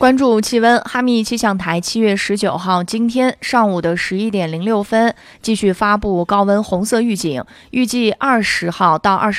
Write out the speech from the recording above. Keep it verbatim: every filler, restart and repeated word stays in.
关注气温，哈密气象台七月十九号今天上午的十一点零六分继续发布高温红色预警，预计二十号到二十